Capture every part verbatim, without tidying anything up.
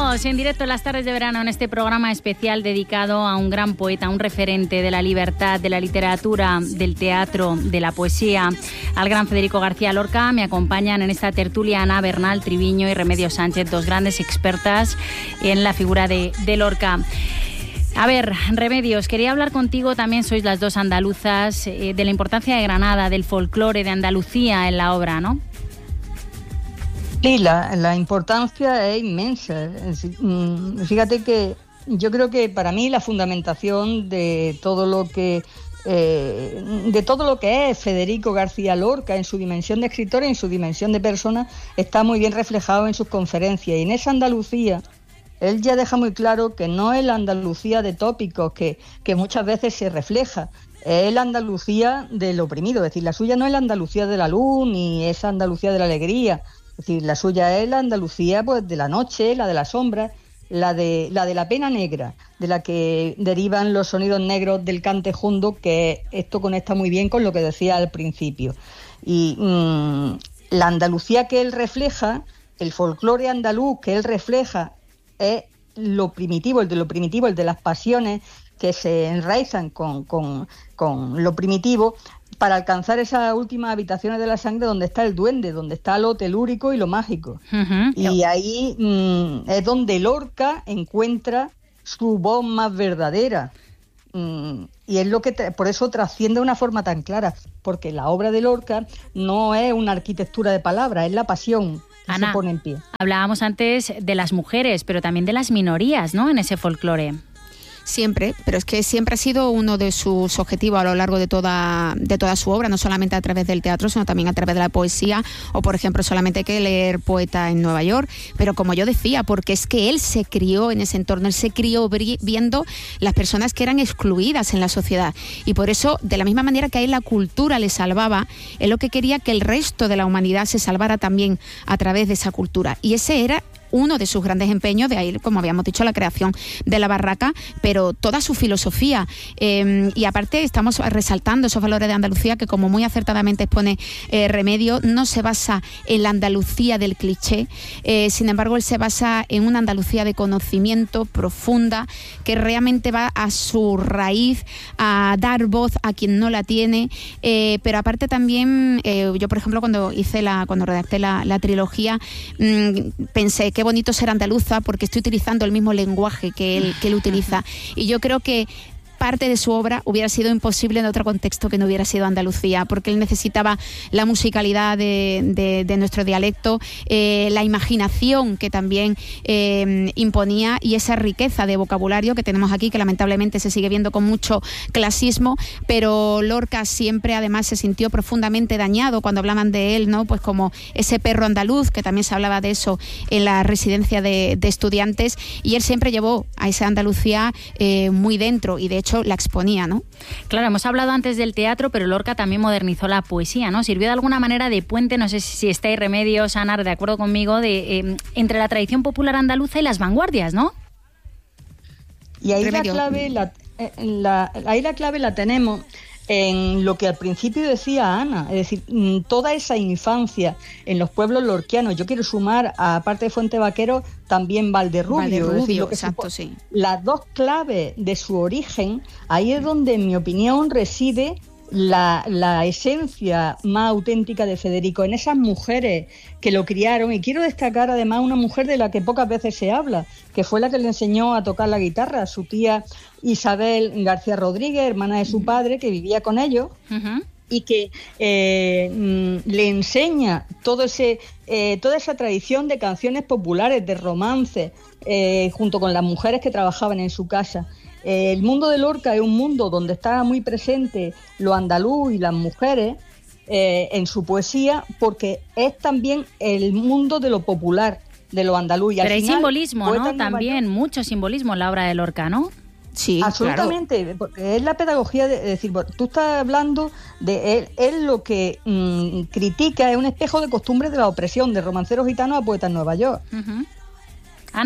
Seguimos en directo en las tardes de verano en este programa especial dedicado a un gran poeta, un referente de la libertad, de la literatura, del teatro, de la poesía, al gran Federico García Lorca. Me acompañan en esta tertulia Ana Bernal Triviño y Remedios Sánchez, dos grandes expertas en la figura de, de Lorca. A ver, Remedios, quería hablar contigo, también sois las dos andaluzas, eh, de la importancia de Granada, del folclore de Andalucía en la obra, ¿no? Sí, la, la importancia es inmensa. Es decir, fíjate que yo creo que para mí la fundamentación de todo lo que eh, de todo lo que es Federico García Lorca en su dimensión de escritor y en su dimensión de persona está muy bien reflejado en sus conferencias. Y en esa Andalucía él ya deja muy claro que no es la Andalucía de tópicos que, que muchas veces se refleja. Es la Andalucía del oprimido. Es decir, la suya no es la Andalucía de la luz ni esa Andalucía de la alegría. Es decir, la suya es la Andalucía pues de la noche, la de la sombra, la de la de la pena negra, de la que derivan los sonidos negros del cante jundo, que esto conecta muy bien con lo que decía al principio. Y mmm, la Andalucía que él refleja, el folclore andaluz que él refleja, es lo primitivo, el de lo primitivo, el de las pasiones que se enraizan con, con, con lo primitivo, para alcanzar esas últimas habitaciones de la sangre donde está el duende, donde está lo telúrico y lo mágico. Uh-huh. Y ahí mmm, es donde Lorca encuentra su voz más verdadera. Mm, y es lo que tra- por eso trasciende de una forma tan clara, porque la obra de Lorca no es una arquitectura de palabras, es la pasión que Ana, se pone en pie. Hablábamos antes de las mujeres, pero también de las minorías, ¿no?, en ese folclore. Siempre, pero es que siempre ha sido uno de sus objetivos a lo largo de toda de toda su obra, no solamente a través del teatro, sino también a través de la poesía, o por ejemplo solamente hay que leer Poeta en Nueva York, pero como yo decía, porque es que él se crió en ese entorno, él se crió viendo las personas que eran excluidas en la sociedad, y por eso, de la misma manera que a él la cultura le salvaba, él lo que quería que el resto de la humanidad se salvara también a través de esa cultura, y ese era uno de sus grandes empeños, de ahí, como habíamos dicho, la creación de la barraca, pero toda su filosofía. Eh, y aparte estamos resaltando esos valores de Andalucía que, como muy acertadamente expone eh, Remedio, no se basa en la Andalucía del cliché, eh, sin embargo él se basa en una Andalucía de conocimiento profunda, que realmente va a su raíz, a dar voz a quien no la tiene, eh, pero aparte también, eh, yo por ejemplo cuando hice la, cuando redacté la, la trilogía, mmm, pensé qué bonito ser andaluza, porque estoy utilizando el mismo lenguaje que él, que él utiliza. Y yo creo que parte de su obra hubiera sido imposible en otro contexto que no hubiera sido Andalucía, porque él necesitaba la musicalidad de, de, de nuestro dialecto, eh, la imaginación que también eh, imponía, y esa riqueza de vocabulario que tenemos aquí, que lamentablemente se sigue viendo con mucho clasismo, pero Lorca siempre además se sintió profundamente dañado cuando hablaban de él, ¿no? Pues como ese perro andaluz, que también se hablaba de eso en la residencia de, de estudiantes, y él siempre llevó a esa Andalucía eh, muy dentro, y de hecho la exponía, ¿no? Claro, hemos hablado antes del teatro, pero Lorca también modernizó la poesía, ¿no? Sirvió de alguna manera de puente, no sé si estáis, Remedios, Anar, de acuerdo conmigo, de eh, entre la tradición popular andaluza y las vanguardias, ¿no? Y ahí Remedio. la clave la, la, ahí la clave la tenemos en lo que al principio decía Ana, es decir, toda esa infancia en los pueblos lorquianos. Yo quiero sumar, aparte de Fuente Vaquero, también Valderrubio. Valderrubio, es decir, lo que exacto, supo, sí. Las dos claves de su origen, ahí es donde, en mi opinión, reside la, la esencia más auténtica de Federico, en esas mujeres que lo criaron. Y quiero destacar además una mujer de la que pocas veces se habla, que fue la que le enseñó a tocar la guitarra, su tía Isabel García Rodríguez, hermana de su padre, que vivía con ellos. Uh-huh. Y que eh, le enseña todo ese, eh, toda esa tradición de canciones populares, de romances, eh, junto con las mujeres que trabajaban en su casa. Eh, el mundo de Lorca es un mundo donde está muy presente lo andaluz y las mujeres eh, en su poesía, porque es también el mundo de lo popular, de lo andaluz. Y Pero al hay final, simbolismo, ¿no? También York, mucho simbolismo en la obra de Lorca, ¿no? Sí, absolutamente, claro. Porque es la pedagogía de, de decir, tú estás hablando de él, él lo que mmm, critica es un espejo de costumbres de la opresión, de romanceros gitanos a poetas en Nueva York. Uh-huh. Ana.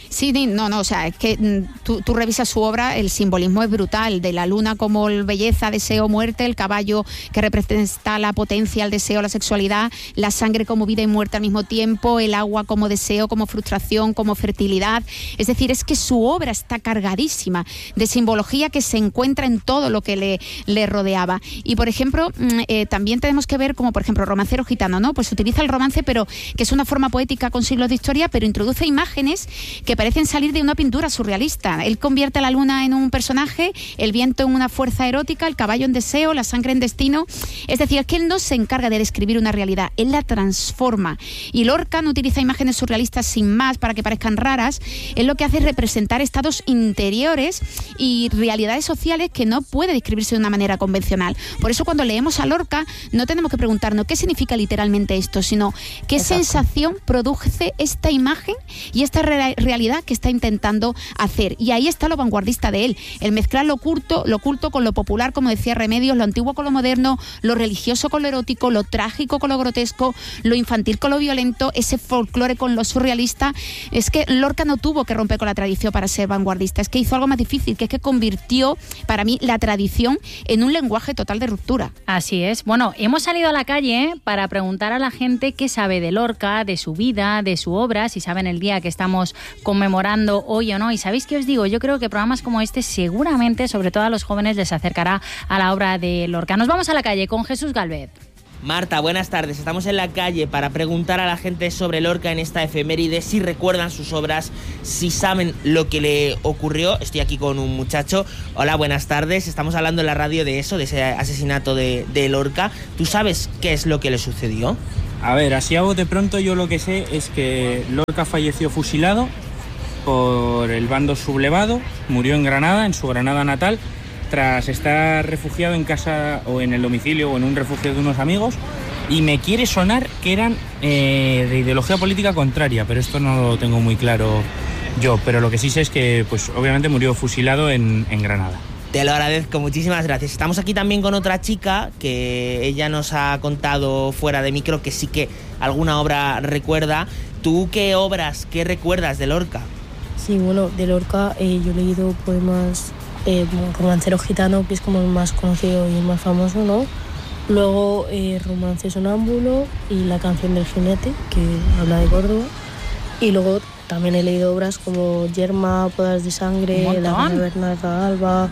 Sí, no, no, o sea, es que tú, tú revisas su obra, el simbolismo es brutal, de la luna como belleza, deseo, muerte, el caballo que representa la potencia, el deseo, la sexualidad, la sangre como vida y muerte al mismo tiempo, el agua como deseo, como frustración, como fertilidad. Es decir, es que su obra está cargadísima de simbología que se encuentra en todo lo que le, le rodeaba. Y, por ejemplo, eh, también tenemos que ver como, por ejemplo, Romancero Gitano, ¿no? Pues utiliza el romance, pero que es una forma poética con siglos de historia, pero introduce imágenes que parecen salir de una pintura surrealista. Él convierte a la luna en un personaje, el viento en una fuerza erótica, el caballo en deseo, la sangre en destino. Es decir, es que él no se encarga de describir una realidad, él la transforma. Y Lorca no utiliza imágenes surrealistas sin más para que parezcan raras. Él lo que hace es representar estados interiores y realidades sociales que no puede describirse de una manera convencional. Por eso cuando leemos a Lorca no tenemos que preguntarnos qué significa literalmente esto, sino qué Exacto. sensación produce esta imagen y esta re- realidad que está intentando hacer. Y ahí está lo vanguardista de él, el mezclar lo oculto, lo oculto con lo popular, como decía Remedios, lo antiguo con lo moderno, lo religioso con lo erótico, lo trágico con lo grotesco, lo infantil con lo violento, ese folclore con lo surrealista. Es que Lorca no tuvo que romper con la tradición para ser vanguardista, es que hizo algo más difícil, que es que convirtió para mí la tradición en un lenguaje total de ruptura. Así es. Bueno, hemos salido a la calle para preguntar a la gente qué sabe de Lorca, de su vida, de su obra, si saben el día que estamos conmemorando hoy o no. Y ¿sabéis qué os digo? Yo creo que programas como este seguramente, sobre todo a los jóvenes, les acercará a la obra de Lorca. Nos vamos a la calle con Jesús Galvez. Marta, buenas tardes. Estamos en la calle para preguntar a la gente sobre Lorca en esta efeméride, si recuerdan sus obras, si saben lo que le ocurrió. Estoy aquí con un muchacho. Hola, buenas tardes. Estamos hablando en la radio de eso, de ese asesinato de, de Lorca. ¿Tú sabes qué es lo que le sucedió? A ver, así a bote pronto yo lo que sé es que Lorca falleció fusilado por el bando sublevado, murió en Granada, en su Granada natal, tras estar refugiado en casa o en el domicilio o en un refugio de unos amigos, y me quiere sonar que eran eh, de ideología política contraria, pero esto no lo tengo muy claro yo, pero lo que sí sé es que pues obviamente murió fusilado en, en Granada. Te lo agradezco, muchísimas gracias. Estamos aquí también con otra chica que ella nos ha contado fuera de micro que sí que alguna obra recuerda. ¿Tú qué obras, qué recuerdas de Lorca? Sí, bueno, de Lorca eh, yo he leído poemas, eh, Romancero Gitano, que es como el más conocido y el más famoso, ¿no? Luego eh, Romance Sonámbulo y La canción del jinete, que habla de Córdoba. Y luego también he leído obras como Yerma, Bodas de sangre, La casa de Bernarda Alba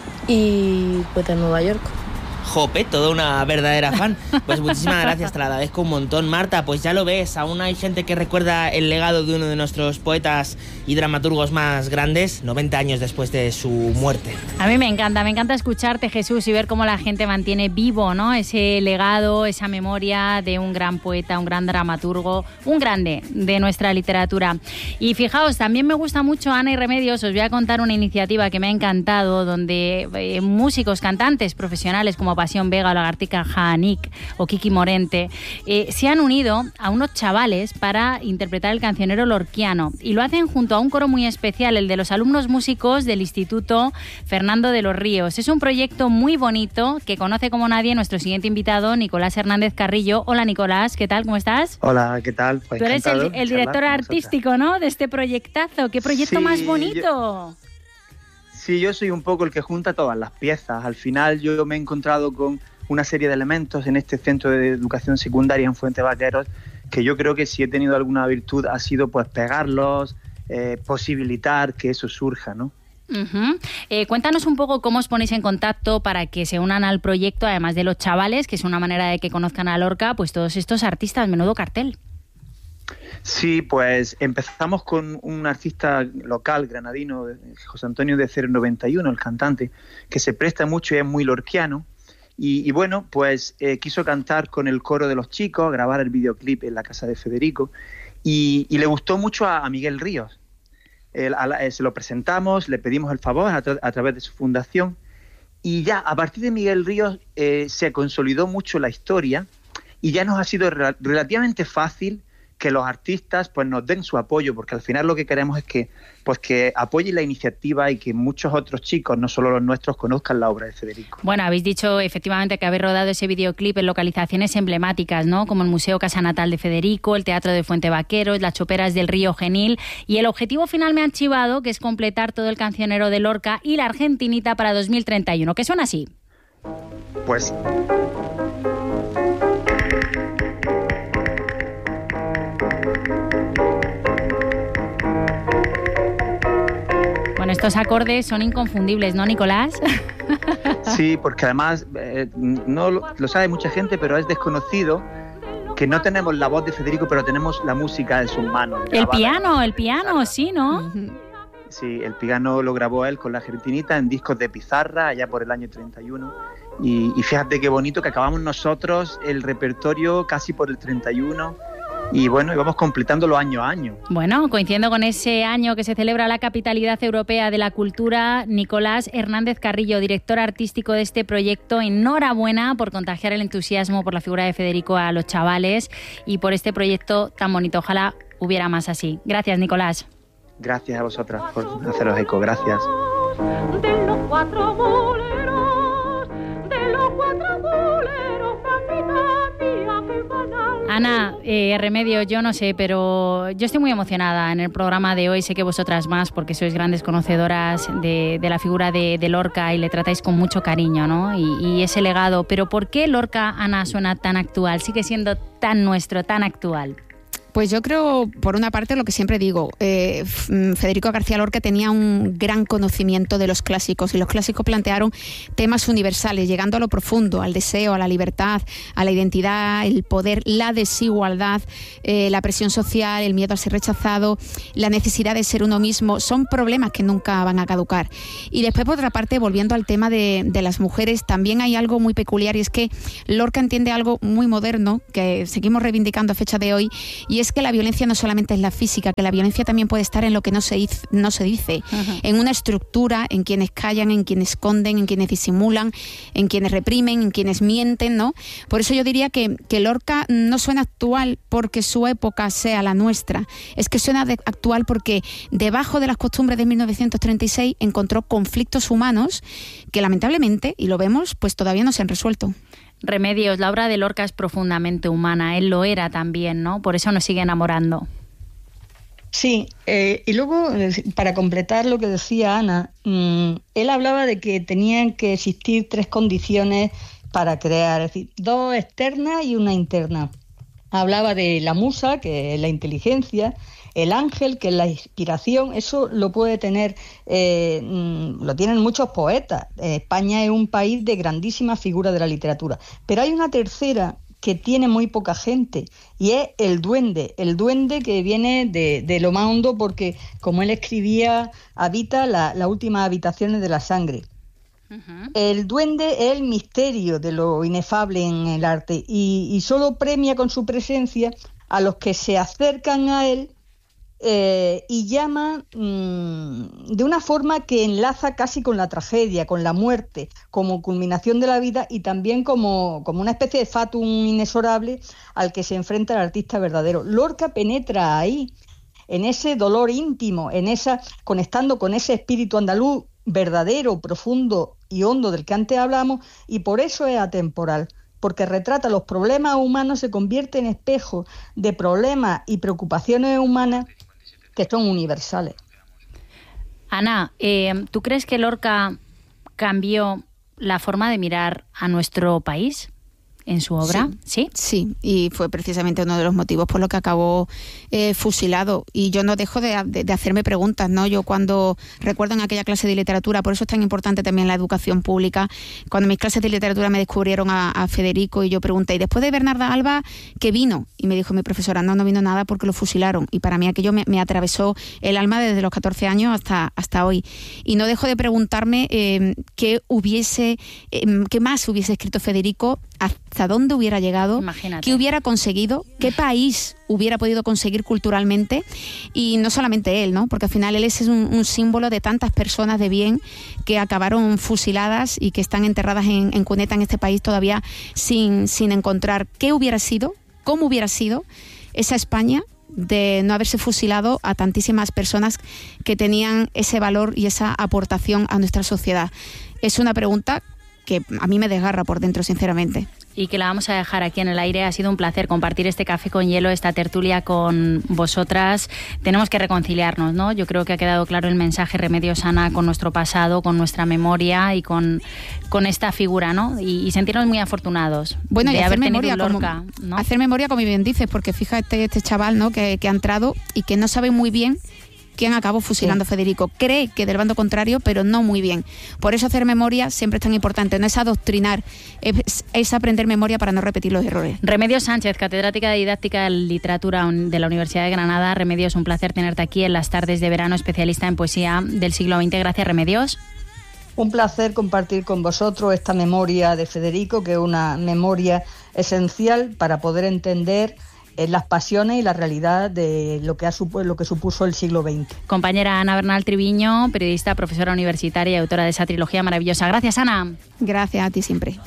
y Poeta en Nueva York. Jope, toda una verdadera fan. Pues muchísimas gracias, te la agradezco un montón. Marta, pues ya lo ves, aún hay gente que recuerda el legado de uno de nuestros poetas y dramaturgos más grandes, noventa años después de su muerte. A mí me encanta, me encanta escucharte, Jesús, y ver cómo la gente mantiene vivo, ¿no?, ese legado, esa memoria de un gran poeta, un gran dramaturgo, un grande de nuestra literatura. Y fijaos, también me gusta mucho, Ana y Remedios, os voy a contar una iniciativa que me ha encantado, donde eh, músicos, cantantes profesionales como Pasión Vega o Lagartica Janik o Kiki Morente eh, se han unido a unos chavales para interpretar el cancionero lorquiano, y lo hacen junto a un coro muy especial, el de los alumnos músicos del Instituto Fernando de los Ríos. Es un proyecto muy bonito que conoce como nadie nuestro siguiente invitado, Nicolás Hernández Carrillo. Hola, Nicolás, ¿qué tal? ¿Cómo estás? Hola, ¿qué tal? Pues tú eres el, el director artístico, ¿no?, de este proyectazo. ¡Qué proyecto sí, más bonito! Yo... Sí, yo soy un poco el que junta todas las piezas. Al final yo me he encontrado con una serie de elementos en este centro de educación secundaria en Fuente Vaqueros que yo creo que si he tenido alguna virtud ha sido pues pegarlos, eh, posibilitar que eso surja, ¿no? Uh-huh. Eh, cuéntanos un poco cómo os ponéis en contacto para que se unan al proyecto, además de los chavales, que es una manera de que conozcan a Lorca, pues todos estos artistas, menudo cartel. Sí, pues empezamos con un artista local, granadino, José Antonio de cero noventa y uno, el cantante, que se presta mucho y es muy lorquiano. Y, y bueno, pues eh, quiso cantar con el coro de los chicos, grabar el videoclip en la casa de Federico, y, y le gustó mucho a, a Miguel Ríos. El, a la, eh, se lo presentamos, le pedimos el favor a, tra- a través de su fundación, y ya a partir de Miguel Ríos eh, se consolidó mucho la historia, y ya nos ha sido re- relativamente fácil que los artistas pues nos den su apoyo, porque al final lo que queremos es que pues que apoyen la iniciativa y que muchos otros chicos, no solo los nuestros, conozcan la obra de Federico. Bueno, habéis dicho efectivamente que habéis rodado ese videoclip en localizaciones emblemáticas, ¿no? Como el Museo Casa Natal de Federico, el Teatro de Fuente Vaqueros, las Choperas del Río Genil, y el objetivo final me han chivado, que es completar todo el cancionero de Lorca y la Argentinita para dos mil treinta y uno, que suena así. Pues... Bueno, estos acordes son inconfundibles, ¿no, Nicolás? Sí, porque además eh, no lo, lo sabe mucha gente, pero es desconocido que no tenemos la voz de Federico, pero tenemos la música en sus manos. El piano, el piano, sí, ¿no? Sí, el piano lo grabó él con la Argentinita en discos de pizarra allá por el año treinta y uno. Y, y fíjate qué bonito que acabamos nosotros el repertorio casi por el treinta y uno. Y bueno, íbamos completándolo año a año. Bueno, coincidiendo con ese año que se celebra la Capitalidad Europea de la Cultura, Nicolás Hernández Carrillo, director artístico de este proyecto, enhorabuena por contagiar el entusiasmo por la figura de Federico a los chavales y por este proyecto tan bonito. Ojalá hubiera más así. Gracias, Nicolás. Gracias a vosotras por haceros eco. Gracias. De los cuatro boleros, de los cuatro boleros, Ana, eh, Remedio, yo no sé, pero yo estoy muy emocionada en el programa de hoy. Sé que vosotras más, porque sois grandes conocedoras de, de la figura de, de Lorca y le tratáis con mucho cariño, ¿no? Y, y ese legado. Pero ¿por qué Lorca, Ana, suena tan actual? Sigue siendo tan nuestro, tan actual. Pues yo creo, por una parte, lo que siempre digo, eh, Federico García Lorca tenía un gran conocimiento de los clásicos y los clásicos plantearon temas universales, llegando a lo profundo, al deseo, a la libertad, a la identidad, el poder, la desigualdad, eh, la presión social, el miedo a ser rechazado, la necesidad de ser uno mismo. Son problemas que nunca van a caducar. Y después, por otra parte, volviendo al tema de, de las mujeres, también hay algo muy peculiar y es que Lorca entiende algo muy moderno que seguimos reivindicando a fecha de hoy, y es Es que la violencia no solamente es la física, que la violencia también puede estar en lo que no se, no se dice, uh-huh. en una estructura, en quienes callan, en quienes esconden, en quienes disimulan, en quienes reprimen, en quienes mienten, ¿no? Por eso yo diría que, que Lorca no suena actual porque su época sea la nuestra, es que suena de, actual porque debajo de las costumbres de mil novecientos treinta y seis encontró conflictos humanos que lamentablemente, y lo vemos, pues todavía no se han resuelto. Remedios, la obra de Lorca es profundamente humana, él lo era también, ¿no? Por eso nos sigue enamorando. Sí, eh, y luego, para completar lo que decía Ana, mmm, él hablaba de que tenían que existir tres condiciones para crear, es decir, dos externas y una interna. Hablaba de la musa, que es la inteligencia, el ángel, que es la inspiración. Eso lo puede tener, eh, lo tienen muchos poetas. España es un país de grandísimas figuras de la literatura. Pero hay una tercera que tiene muy poca gente, y es el duende. El duende que viene de, de lo más hondo, porque, como él escribía, habita la, las últimas habitaciones de la sangre. Uh-huh. El duende es el misterio de lo inefable en el arte, y, y solo premia con su presencia a los que se acercan a él, Eh, y llama mmm, de una forma que enlaza casi con la tragedia, con la muerte, como culminación de la vida, y también como, como una especie de fatum inexorable al que se enfrenta el artista verdadero. Lorca penetra ahí, en ese dolor íntimo, en esa, conectando con ese espíritu andaluz verdadero, profundo y hondo del que antes hablamos, y por eso es atemporal, porque retrata los problemas humanos, se convierte en espejo de problemas y preocupaciones humanas que son universales. Ana, eh, ¿tú crees que Lorca cambió la forma de mirar a nuestro país en su obra? Sí, sí, sí, y fue precisamente uno de los motivos por los que acabó eh, fusilado. Y yo no dejo de, de, de hacerme preguntas, ¿no? Yo cuando recuerdo en aquella clase de literatura, por eso es tan importante también la educación pública, cuando en mis clases de literatura me descubrieron a, a Federico, y yo pregunté, ¿y después de Bernarda Alba qué vino? Y me dijo mi profesora, no, no vino nada porque lo fusilaron. Y para mí aquello me, me atravesó el alma desde los catorce años hasta, hasta hoy. Y no dejo de preguntarme eh, qué hubiese, eh, qué más hubiese escrito Federico, hasta dónde hubiera llegado, Imagínate. qué hubiera conseguido, qué país hubiera podido conseguir culturalmente, y no solamente él, ¿no? Porque al final él es un, un símbolo de tantas personas de bien que acabaron fusiladas y que están enterradas en, en cuneta en este país todavía sin, sin encontrar qué hubiera sido, cómo hubiera sido esa España de no haberse fusilado a tantísimas personas que tenían ese valor y esa aportación a nuestra sociedad? Es una pregunta que a mí me desgarra por dentro, sinceramente. Y que la vamos a dejar aquí en el aire. Ha sido un placer compartir este café con hielo, esta tertulia con vosotras. Tenemos que reconciliarnos, ¿no? Yo creo que ha quedado claro el mensaje, Remedios, Ana, con nuestro pasado, con nuestra memoria y con, con esta figura, ¿no? Y, y sentirnos muy afortunados bueno, de y haber hacer tenido memoria, un Lorca, como, ¿no? Hacer memoria, como bien dices, porque fíjate este chaval, ¿no? que, que ha entrado y que no sabe muy bien quién acabó fusilando sí. a Federico. Cree que del bando contrario, pero no muy bien. Por eso hacer memoria siempre es tan importante. No es adoctrinar, es, es aprender memoria para no repetir los errores. Remedios Sánchez, catedrática de Didáctica de Literatura de la Universidad de Granada. Remedios, un placer tenerte aquí en las tardes de verano, especialista en poesía del siglo veinte. Gracias, Remedios. Un placer compartir con vosotros esta memoria de Federico, que es una memoria esencial para poder entender las pasiones y la realidad de lo que, ha supu- lo que supuso el siglo veinte. Compañera Ana Bernal Triviño, periodista, profesora universitaria y autora de esa trilogía maravillosa. Gracias, Ana. Gracias a ti siempre.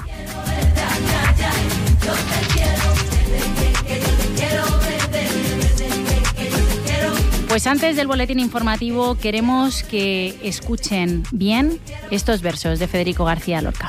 Pues antes del boletín informativo queremos que escuchen bien estos versos de Federico García Lorca.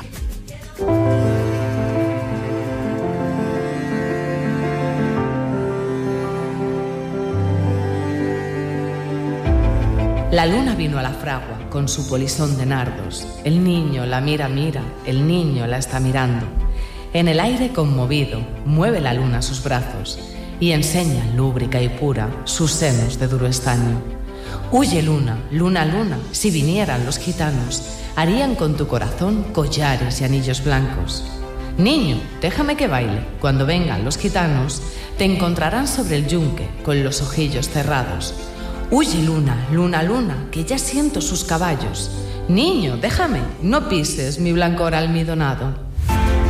La luna vino a la fragua con su polizón de nardos. El niño la mira, mira, el niño la está mirando. En el aire conmovido mueve la luna sus brazos y enseña, lúbrica y pura, sus senos de duro estaño. Huye luna, luna, luna, si vinieran los gitanos, harían con tu corazón collares y anillos blancos. Niño, déjame que baile, cuando vengan los gitanos, te encontrarán sobre el yunque con los ojillos cerrados. Huye luna, luna, luna, que ya siento sus caballos. Niño, déjame, no pises mi blancor almidonado.